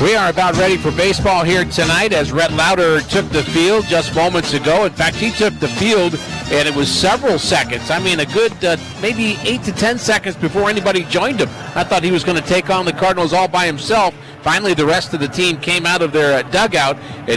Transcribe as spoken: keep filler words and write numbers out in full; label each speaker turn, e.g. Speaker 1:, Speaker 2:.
Speaker 1: We are about ready for baseball here tonight as Rhett Lauder took the field just moments ago. In fact, he took the field, and it was several seconds. I mean, a good uh, maybe eight to ten seconds before anybody joined him. I thought he was going to take on the Cardinals all by himself. Finally, the rest of the team came out of their uh, dugout. And